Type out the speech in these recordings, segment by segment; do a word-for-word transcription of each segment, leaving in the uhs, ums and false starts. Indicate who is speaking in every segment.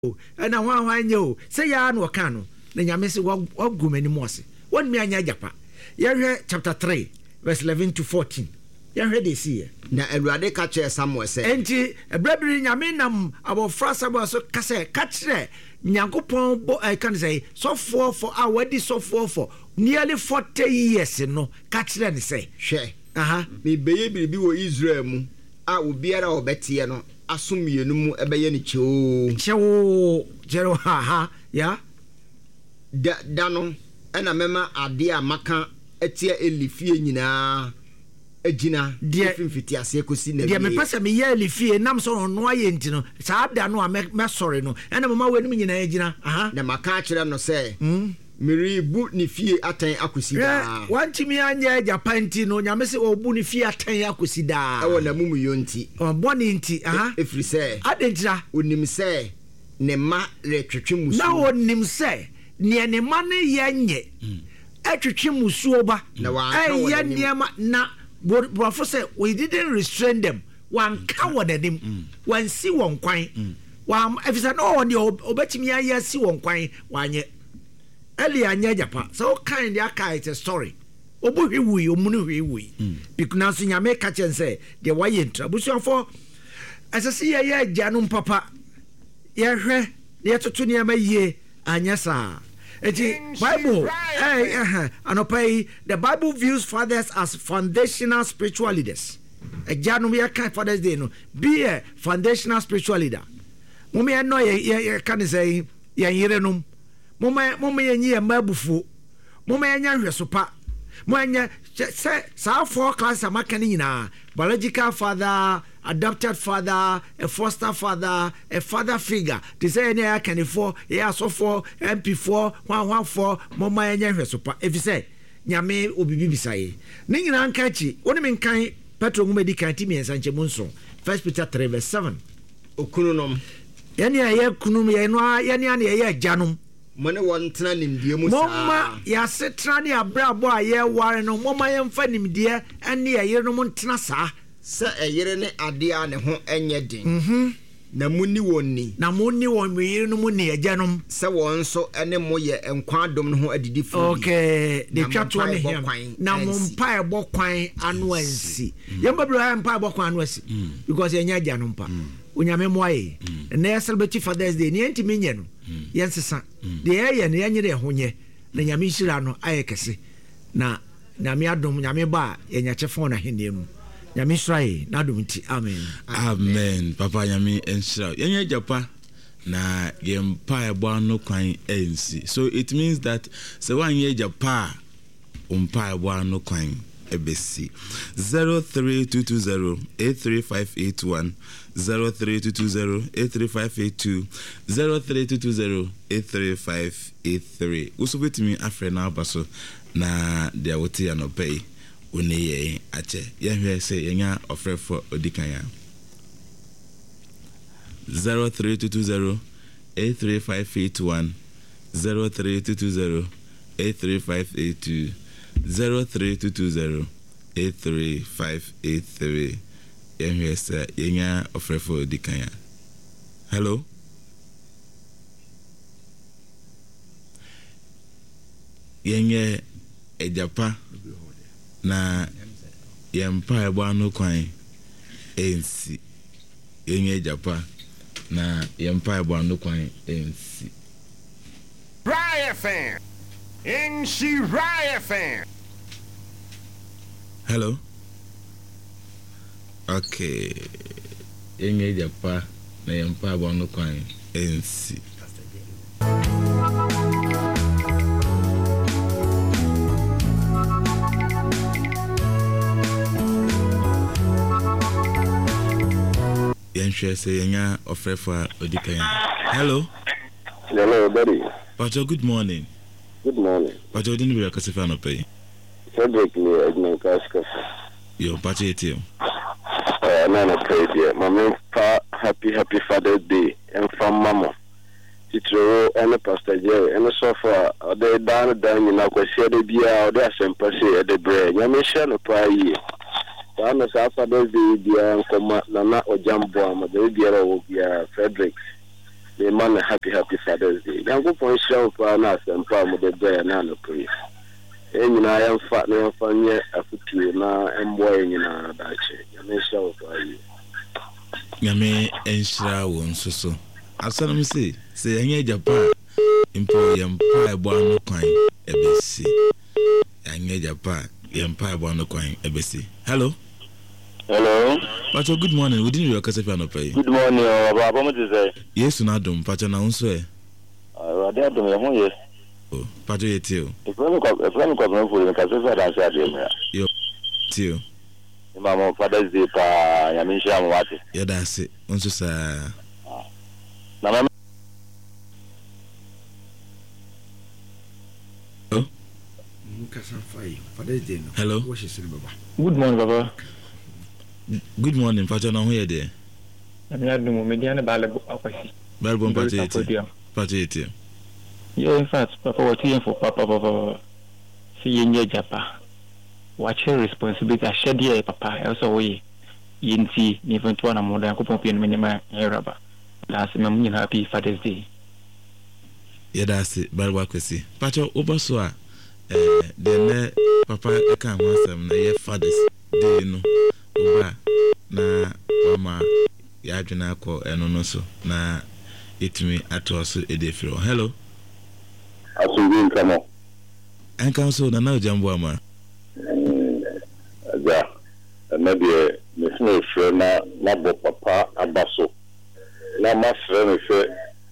Speaker 1: and I want I know. Say ya no cano. Then ya miss what gumeni mossy. One me anya japa. Ya chapter three, verse eleven to fourteen. Ya ready see.
Speaker 2: Na Erade catcher somewhere say.
Speaker 1: Enti a brethren yaminam about frasaba so case catch there. Nyankopon bo I can say so for for our this so for for nearly forty years no catch there say.
Speaker 2: Share.
Speaker 1: Aha.
Speaker 2: Me beye bi wo Israel mu a obiara obetie no asomienu mu ebeye ni chewo.
Speaker 1: Chewo jero ha ha ya.
Speaker 2: Da dano ena mema ade a maka etie elifie nyina ejina defimfiti ase kosi na.
Speaker 1: Dia me pese me ye elifie nam so no aye nti no. Sa da no a me sorry no. Ena mama wenu nyina ejina. Aha.
Speaker 2: Na maka kire no se.
Speaker 1: Mm.
Speaker 2: Miri bu ni fie atan akosi da.
Speaker 1: Wanti mi anya Japan ti no nyame se obu ni fie atan akosi da.
Speaker 2: E wona mumu yonti.
Speaker 1: Oboni nti aha.
Speaker 2: Efri se.
Speaker 1: Adentira
Speaker 2: Onim se ne ma retwetwe musu.
Speaker 1: Na onim se ne ne ma ne ye nye. Atwetwe musu oba. Eh ye niema na brofo se we didn't restrain them. Wan ka wodem. Wan si won kwan. Wan efisa no on the obetimi aye si won kwan wanye. Early anya japa so kind ya kai it's a story obu hwi omunu hwi because now so nyame ka chen say the why entra busuafo asase ye ye agyanum papa ye hwe ye toto ne ma yie anya sa eti Bible eh eh anopai the Bible views fathers as foundational spiritual leaders agyanum ye kai Father's Day no be a foundational spiritual leader mummy no ye ye kan say ye yerenum Mama mama yenye mabufu mama yenya hwesopa mwanya say sa four class amaka ni nyina biological father, adopted father, a foster father, a father figure to say any can for yeah so for M P four one one four mama yenya hwesopa if you say nyame obibi bisaye ni nyina ankachi woni menkan Petro ngumedi kan timi ensanche munso First Peter three verse seven
Speaker 2: okununom
Speaker 1: yani aye kunum ye no yani ane ye janum
Speaker 2: mone won tena nimdie mu saa
Speaker 1: mama ya setra ne abrabo a ye ware no mama ye mfa nimdie ene ye yere no ntena saa
Speaker 2: se eyere ne ade a ne ho enye den
Speaker 1: mhm
Speaker 2: na muni wonni
Speaker 1: na muni won yere no mu ne ajanum
Speaker 2: se won so ene mo ye enkwa adom no ho adidi fu
Speaker 1: okay de twato ne hia na mo mpa e bokwan anu ansi ye mbabra mpa e bokwan anu ansi because ye nya ajanum pa unyame moye na ya celebrate Father's Day ni ntimi nye no yensesa de ye ne yanyere honye na nyame hira no ayekese na nyame adom nyame ba ye nya chefon na henemu nyame hirae na adom ti amen
Speaker 3: amen papa nyame enhira yenye japa na yempa ebo anu kwan ensi so it means that se wan ye japa umpa ebo anu kwan ebesi zero three two two zero eight three five eight one zero three two two zero eight three five eight two zero three two two zero eight three five eight three usubetimi afre na abaso na dia wote ya no pay one ye ache ye hwe se yenya ofrefo odikan ya zero three two two zero eight three five eight one zero three two two zero eight three five eight two zero three two two zero eight three five eight three. Yes, yenya ofrefo dikanya. Hello. Yenye ejapa na yempa ebo anu kwan ensi. Yenye ejapa na yempa ebo anu kwan ensi.
Speaker 4: Riot fan. In she riot fan.
Speaker 3: Hello. Okay. Yenye japa na yempa ebo anu kwan ensi. Yenshwe se yenya ofrefa odikanya. Hello.
Speaker 5: Hello, buddy.
Speaker 3: Pacho, good morning.
Speaker 5: Good morning.
Speaker 3: Pacho, didn't we akasifa no pay?
Speaker 5: Cedric ni Edmund Kaskafa.
Speaker 3: Yo, Pacho etio.
Speaker 5: Eh, nana crazy. Mama, happy happy Father's Day. And from Mama. Titro and Pastor Jerry and so far they down down you know ko share the bia or there sem passe e de bre. Nyame share no pa yi. Ba na sa Father's Day bia nkoma na na ojambo am de bia ro bia Frederick. the man happy happy Father's Day. Now go for a show for an ass and farm with the bear and a priest. And I am fat now for me a foot now and boy in a batch. I may show for you.
Speaker 3: Yame enshira won so so. Asana me say, say anya Japan impo yampa ebo anu kwan ebesi. Anya Japan yampa ebo anu kwan ebesi. Hello.
Speaker 6: Hello.
Speaker 3: Pacho, good morning. We didn't hear your piano pay.
Speaker 6: Good morning, Baba. What you say?
Speaker 3: Yes, na dum. Pacho na unso e.
Speaker 6: Ah, ade dum e ho yes.
Speaker 3: Oh, Pacho ye tio.
Speaker 6: E from ko e from ko from for ka so da sha de me.
Speaker 3: Yo. Tio.
Speaker 6: Mama Father's Day pa ya me sha mo wate.
Speaker 3: Ya da se. Unso sa.
Speaker 6: Na mama.
Speaker 3: Oh.
Speaker 1: Mukasa fai. Father's Day no.
Speaker 3: Hello.
Speaker 1: What is it, Baba?
Speaker 7: Good morning, Baba.
Speaker 3: Good morning, Pacho. Na ho ye de.
Speaker 7: I'm not doing mediana balabo akwasi.
Speaker 3: Balbo Pacho ye tio. Pacho ye tio.
Speaker 7: Yeah, in fact, Papa, what you for Papa, Papa, see you Japa. Watch your responsibility. I shed here, Papa. Also, we in see, even to one more than coupon minima, Araba. Last moment, happy Father's Day.
Speaker 3: Yeah, that's it. Balbo akwasi. Pacho, Obasoa. Eh, then Papa, I can't want them. Na Father's Day, no. Oba na mama ya adwena akọ eno no so na etimi ato so edefiro. Hello.
Speaker 6: Asungin kamo.
Speaker 3: Enka so na na ojambo ama.
Speaker 6: Aja. Na de me sno fre na na bo papa abaso. Na ma fre me fe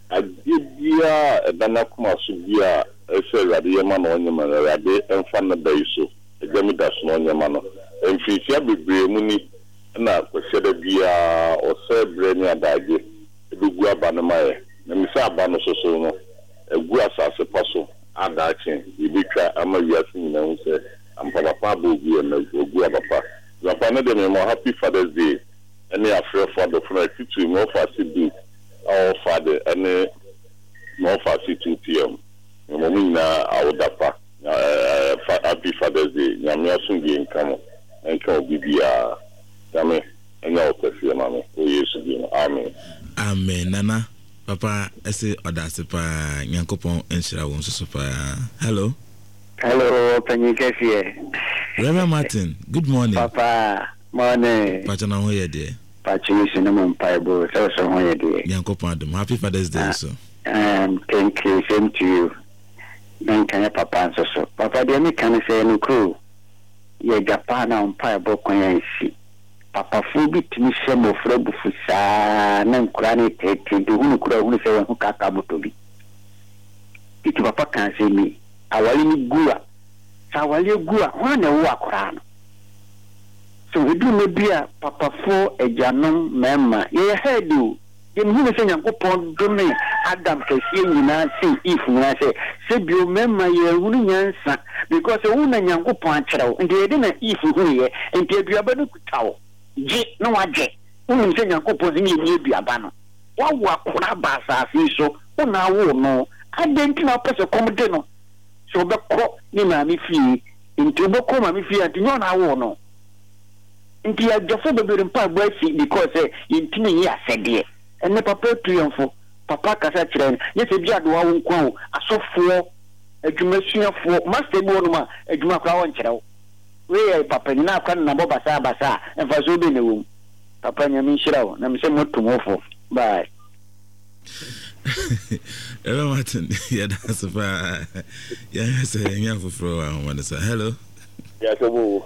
Speaker 6: adibia edana kuma so bia efe rade yema na onyema rade emfa na daiso. Ejami daso na onyema no. Emfisia bebre mu ni na kwese bia o sebre ni adaje edugu aba na maye na misa aba no soso no egu asase paso adache ibitwa ama wiase ni na nse ampa papa bogu na egu aba pa papa na de me mo happy Father's Day any afre for the for titu mo fa si do our father any mo fa si two p m mo mu na awodapa happy Father's Day nyame asungi nkamo enka obibia dame enya okafie mama o Yesu bi no amen
Speaker 3: Amen nana papa ese odase pa nyankopon enshira won so pa. Hello.
Speaker 8: Hello Panyikafie.
Speaker 3: Reverend Martin, good morning.
Speaker 8: Papa morning.
Speaker 3: Pacha na ho ye de.
Speaker 8: Pacha ni sino mo mpaibo so so ho ye de.
Speaker 3: Nyankopon adom. Happy Father's Day. Uh, so
Speaker 8: um thank you, same to you. Nankanya papa so so papa de me kan say no crew ye Japan na mpaibo kwan yansi papa fu bi timi hye mo fra bufu saa na nkura ne tete de hunu kura hunu se hu kaka moto bi iti papa kan say mi awali ni gua sa awali gua ho na wo akora no so we do me bia papa fu ejanom mema ye headu ye hunu se Nyankopon do me Adam kesi nyina se if nyina se se bio mema ye hunu nyansa because we na Nyankopon akyerɛw ndi ye de na if hunu ye ndi aduaba no kutawo je no waje unu nse Nyankopon ni ni aduaba no wa wa kora ba asase so una wo no adenti na pese komde no so be ko ni na mi fi nti be ko ma mi fi anti nyo na wo no nti agafo bebere mpa gba fi because eh ntini yi asede ene papa tuyonfo papa kasa kire ye se bi ado wa wo nkwa asofo adwumasuafo master bo no ma adwuma kwa won kyerɛw we papa ni na kan na bo basa basa emfa so be ne wo papa nya mi shirawo na mi se motumofo bye.
Speaker 3: Hello Martin, yeah that's fa yeah say nya foforo wa ho sa. Hello.
Speaker 6: Ya so bo.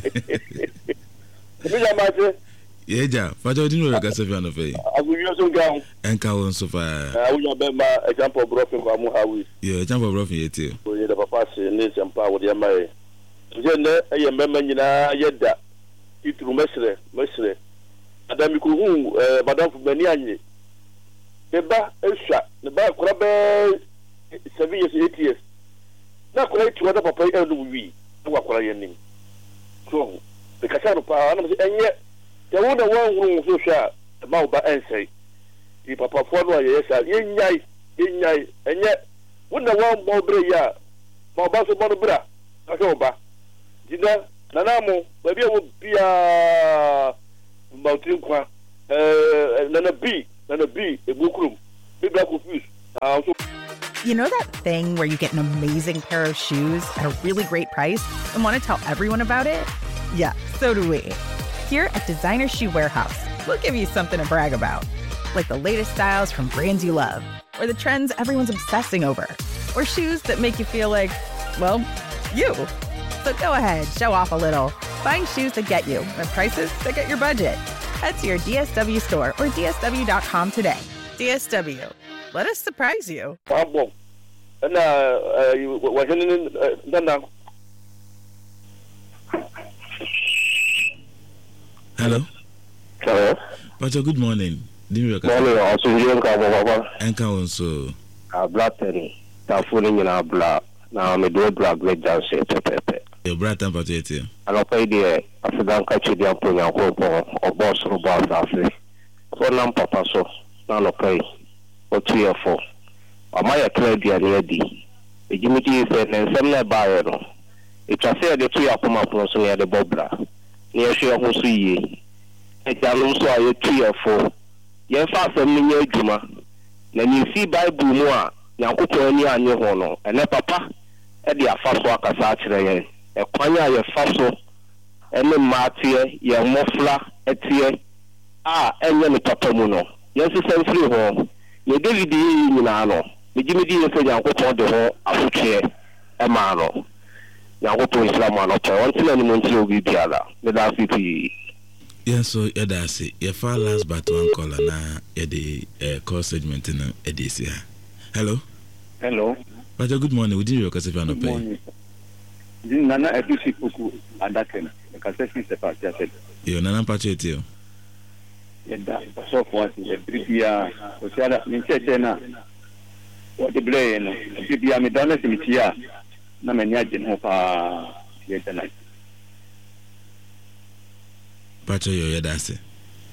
Speaker 6: Bi ja ma se.
Speaker 3: Yeah ja, fa jo dinu ka se fi ano fe.
Speaker 6: Agu yo so ga.
Speaker 3: Enka won so fa.
Speaker 6: Ah wo be ma example bro fe kwa mu hawi.
Speaker 3: Yeah, example bro fe yeti.
Speaker 6: Ko ye da papa se ne sempa wo de mai. Je ne eye mema nyina yeda. Itru mesre, mesre. Adami ko hu eh madam fu bani anye. Eba esha, ne ba kura be seven years eight years. Na kura itu ada papa e no wi. Wa kura ye nim. So, be kasa no pa na enye. Ya wo na wo huru so sha, ma ba ensei. Di papa fo no ye sa, ye nyai, ye nyai, enye. Wo na wo mo bre ya. Ma ba so mo no bra. Ka so ba. Dina nanamo ba bia wo bia mountain kwa eh nana bi nana bi ebukrum
Speaker 9: You know that thing where you get an amazing pair of shoes at a really great price and want to tell everyone about it? Yeah, so do we. Here at Designer Shoe Warehouse, we'll give you something to brag about, like the latest styles from brands you love, or the trends everyone's obsessing over, or shoes that make you feel like, well, you. So go ahead, show off a little. Find shoes that get you at prices that get your budget. Head to your D S W store or D S W dot com today. D S W. Let us surprise you.
Speaker 3: Hello?
Speaker 6: Hello?
Speaker 3: Pacho, good morning.
Speaker 6: Morning, also you Papa.
Speaker 3: Enka onso.
Speaker 6: A blatten. Ta phone in a black. Now me do black great dance pepe.
Speaker 3: Your brother Pacho eti.
Speaker 6: Ano pa ide African catch the amponya ko o boss ro boss afi. So nam papa so. Na no pay. O two or four. Amaya clear dia ready. E jimiti se nsem na ba ye no. E twase de two akoma pro so ya de bobra. Ni e hwe ho so yie. E jalo so aye two or four. Ye fa asem ni adwuma. Na ni si Bible mu a Nyankopon ani anye ho no. Ene papa e de afa so akasa a kire ye. E kwanya ye fa so ene matie ye mofla etie a enye ni papa mu no. Ye se senfiri ho. Ye David yi nyina no. Me jimidi ye se Nyankopon de ho afotwe e ma no. Nyankopon Islam no to won tena ni mo ntire obi biala. Me da fiti.
Speaker 3: Yeah, so yeah, that's it. Your far last but one caller na yeah the uh, call segment na edisi ha. Hello.
Speaker 10: Hello.
Speaker 3: Pacho, good morning. We didn't because if you no pay.
Speaker 10: Morning. Din nana etusi kuku adakena. Because since the party said.
Speaker 3: Yo nana Pacho etio.
Speaker 10: Yenda so for the tripia. O siada ni cheche na. What the blay no. Tripia me dona simitia. Na me nya jin ho pa yenda na.
Speaker 3: Pacho, yo, yeah, that's it.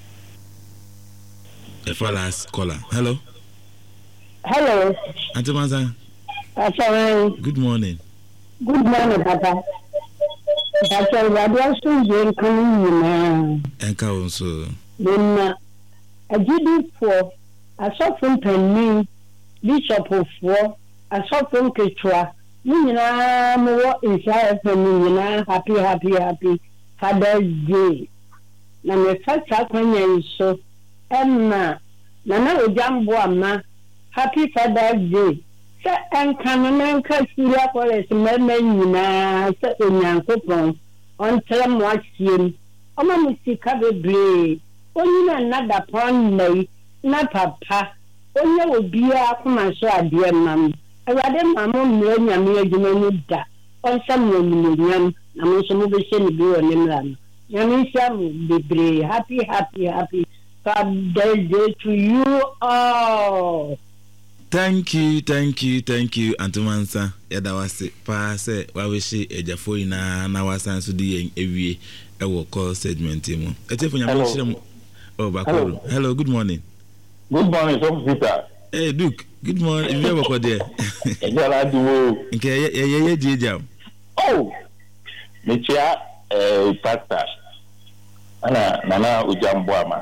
Speaker 3: The last caller. Hello.
Speaker 11: Hello.
Speaker 3: Auntie Maza.
Speaker 11: Hello.
Speaker 3: Good morning.
Speaker 11: Good morning, Papa. Papa, what are you doing? Coming in.
Speaker 3: Enka also.
Speaker 11: Then, a G D for a soft from Penny, Bishop of War, a soft from Ketra. You know, what is happening? Happy, happy, happy Father's Day. Na me fata kwanya nso emma na na ojambo ama happy Father's Day se enka no menka siria college mema nyina se onyankopon ontra mo asiem oma musika bebre onyina nada pon nei na papa onye obia akoma so ade mam awade mamo mre nyame adwuma ni da onsam no nyam na mo so mo be se ni bi woni mram. Happy, happy, happy Father's Day to you all.
Speaker 3: Thank you, thank you, thank you, Auntie Mansa. Yada wase pa se wa wishi ejafo ina na wasan so di ewie e wo call segment mu. Ete fonya mo shire mo. Oh, Bakoro. Hello, good morning.
Speaker 10: Good morning, so Peter.
Speaker 3: Hey, Duke. Good morning. If you ever go there.
Speaker 10: Ejala duwo.
Speaker 3: Okay, ye ye ye jejam.
Speaker 10: Oh. Mechia eh pastor. Ana nana ujambo ama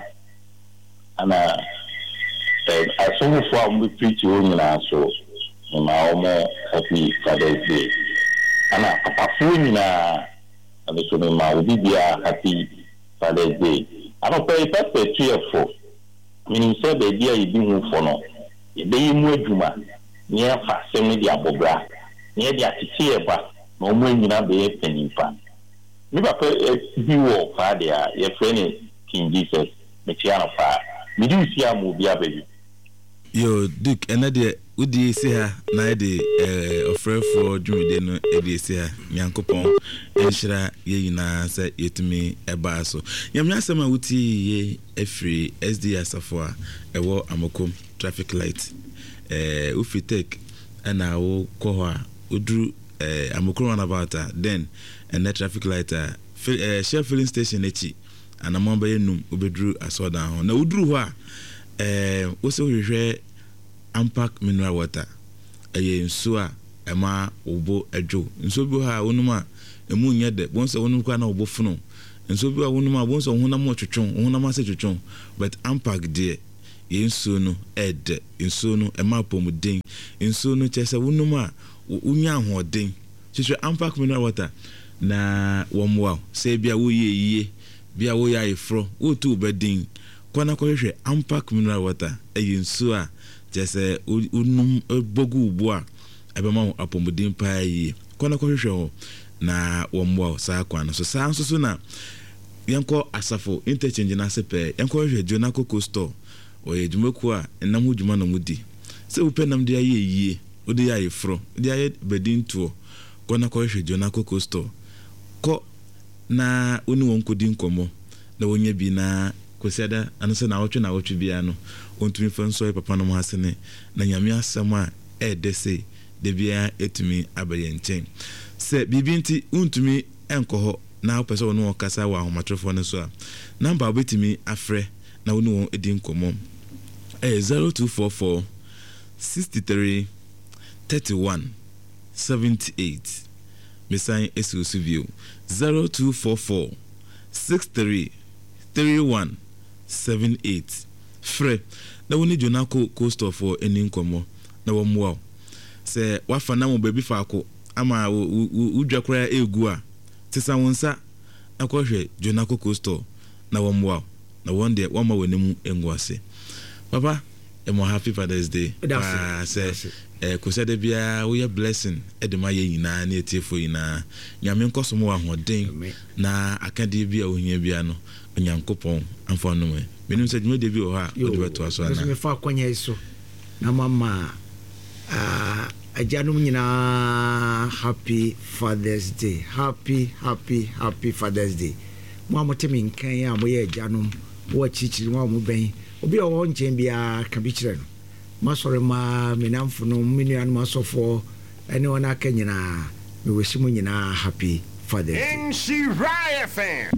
Speaker 10: ana eh aso fo am be preach o nyina so ma omo happy Father's Day ana papa fo nyina ana so ma obi bia happy Father's Day ana pe pastor twelve meaning say be dia ibi hu fo no e be yimu adwuma ne fa sem ne dia bobra ne dia tete e ba na omo nyina be penimpa. Me papa bi wo fa dia ye friend King Jesus me tia no fa me di si amu bia baby.
Speaker 3: Yo Duke enade udi se ha na de eh ofrefo dwumide no edi se ha nyankopon enhira ye yina se yetumi eba so yamya asema wuti ye efri S D asafo a ewo amokom traffic light eh ufitek ana wo ko a udru eh amokom about then and the traffic light uh, uh share filling station echi and amamba yenum obedru asoda ho na udru ho a eh wo se hwehwe Ampak mineral water eye nso a ema obo adwo nso bi ha wonum a emu nye de bonso wonum kwa na obo funu nso bi a wonum a bonso honam twetwon honam ase twetwon but Ampak de ye nsuo no ed nsuo no ema pomuden nsuo no chese wonum a unya ahoden hwehwe Ampak mineral water na womwa se bia wo ye yie bia wo ya ifro wo tu bedin kwana ko hwehwe Ampak mineral water eyi nsuo a chese unum bogu ubu a ebema apomuden pa yi kwana ko hwehwe na womwa sa kwana so sa nso so na yanko asafo interchange na sepe yanko hwehwe Jonah Cocoa Store oye jumeku a enam ho juma na mudi se wo penam de aye yie wo de aye fro de aye bedin tuo kona ko hwe Jonah Cocoa Store ko na oni won kodi nkomo na wonya bi na kosiada anse na wotwe na wotwe bia no ontumi fanso papa no mo hasene na nyame asem a e de se de bia etumi abaye nchen se bibinti untumi enkoho na opese wonu okasa wa ahomatrofo no so a number obetumi afre na wonu won edi nkomo eh zero two four four six three three one seven eight Mesan Esusu view zero two four four six three three one seven eight Fre na woni Jonah Cocoa Store for eni nkomo na womwa se wafa na mo baby faako ama udwakora egu a tesa wonsa akohwe Jonah Cocoa Store na womwa na one day wama wanimu engwase papa emo happy Father's Day ah say eh kusede bia we blessing edema ye nyina na etiefo nyina nyame nkosomo wa hoden na akade bia ohia bia no onyankopon amfa no me menim se dwuma de bi o ha o de beto aso ana
Speaker 1: me fa kwanya iso na mama ah ajanum nyina happy Father's Day happy happy happy Father's Day mo amotemi nkan ya mo ye ajanum wo chichiri mo mo ben obi o won chen bia ka bi kire no masore ma menamfo no menu an masofo ene wona ka nyina me wesimu nyina happy Father's Day
Speaker 4: in Shiraya fan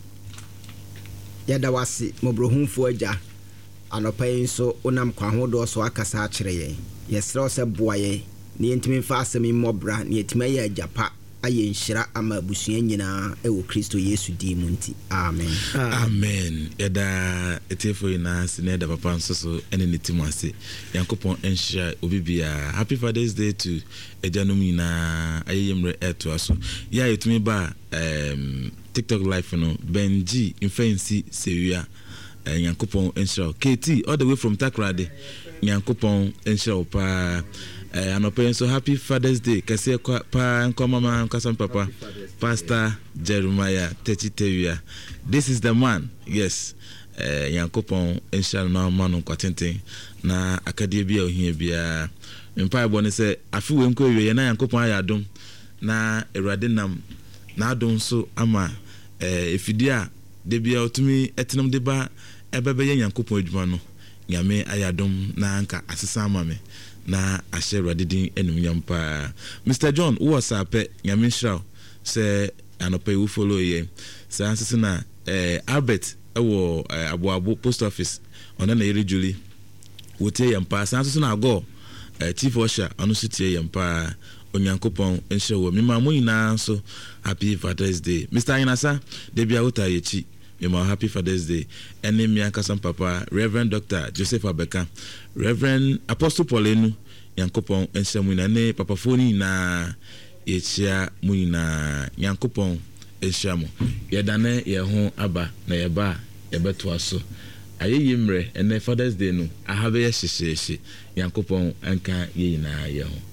Speaker 2: yada wasi mobrohunfo aja anopai so onam kwa hodo so akasa a kire yen yesro se boaye ne yentimi fa asemi mobra ne yetime ya ajapa aye nhyira ama abusua nyina e wo Kristo Yesu di mu nti amen
Speaker 3: amen yada etefo ina sineda papa nsoso ene netimu ase yankopon enhyira obibia happy Father's Day to ejanum ina ayemre eto aso ya etumi ba um TikTok live no Benji Infensi Sewia yankopon enhyira Katie all the way from Takrade yankopon enhyira pa eh anopen so happy Father's Day kase pa nko mama nkasam papa Pastor Jeremiah Techitewia this is the man yes eh yankopon enhyira na manu kwatenten na akade bia ohia bia mpa ebo ne se afi we nko ewe na yankopon ayadom na erade nam na adom so ama eh efidia de bia otumi etenam de ba ebebe yankopon adwuma no nyame ayadom na anka asesa ama me na ashera didin enum yampa Mister John WhatsApp nyame shraw se anope wo follow ye se ansese na eh Albert ewo eh, aboabo post office ona na yere Julie wote yampa se ansese na ago eh, chief usher onu sitie yampa onyankopon enhye wo mema mo nyina so happy Father's Day Mister Inasa de bia wota yechi mema happy Father's Day ene mi akasam papa Reverend Doctor Joseph Abeka Reverend Apostle Paulenu yankopon enhye mo nyina ne papa foni na yechia mo nyina yankopon enhye mo yedane ye ho aba na yeba yebeto aso ayeye mre ene Father's Day no ahabe ye hyehyehe yankopon anka ye nyina ye ho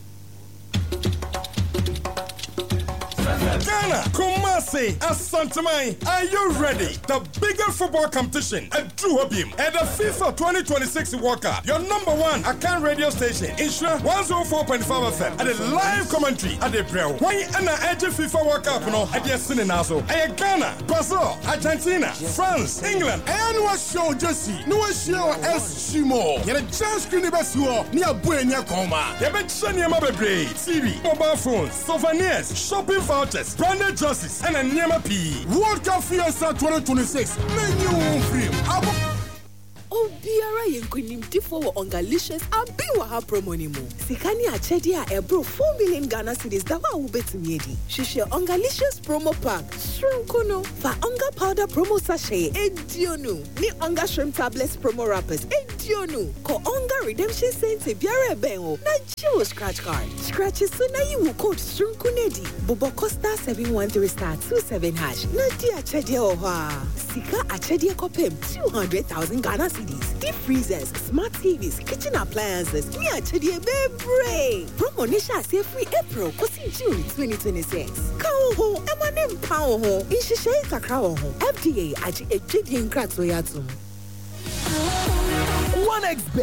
Speaker 12: Ghana, Kumasi, Asantamai, are you ready? The biggest football competition at Duhobim at the FIFA twenty twenty-six World Cup. Your number one Akan radio station, Ishra one oh four point five F M, and a live commentary at the Brel. Why and the edge of FIFA World Cup no at the Sininazo. And Ghana, Brazil, Argentina, France, England, and what show Jesse? No show S Shimo. You're a chance screen best you are near Buena Coma. You bet Shania Mabe, T V, mobile phones, souvenirs, shopping vouchers, branded jerseys, and a Nyama P. World Cup Fiesta twenty twenty-six. Menu free. Obi
Speaker 13: biara yenkunimdifo wo Ongalicious abiwa promo ni mu. Sikani achedi a ebro four million Ghana cedis dawa wo betumi edi. Hwehwe Ongalicious promo pack. Shrimp no fa Onga powder promo sachet edionu. Ni Onga shrimp tablets promo wrappers edionu. Ko Onga redemption center biara benwo na jiwo scratch card. Scratch so na you code shrimp kunedi. Bobo Costa seven one three star two seven hash. Na di achedi oha. Sika achedi kopem two hundred thousand Ghana cedis. Deep freezers, smart T Vs, kitchen appliances. Ni achedi bebre. Promo nisha say free April kosi June twenty twenty-six. Kawo ho, emanem pawo ho. Inshishe kakra ho. F D A aji ejidi nkratso yatum.
Speaker 14: one X